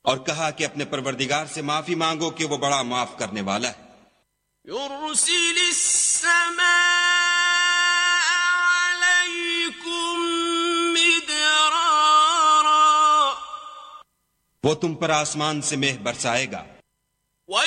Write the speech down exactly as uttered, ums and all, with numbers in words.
और कहा कि अपने परवरदिगार से माफी मांगो कि वो बड़ा माफ करने वाला है। वो तुम पर आसमान से मेह बरसाएगा।